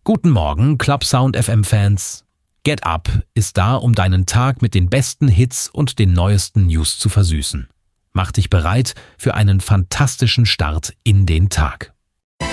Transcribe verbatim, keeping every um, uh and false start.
Guten Morgen, Club Sound F M-Fans. Get Up ist da, um deinen Tag mit den besten Hits und den neuesten News zu versüßen. Mach dich bereit für einen fantastischen Start in den Tag.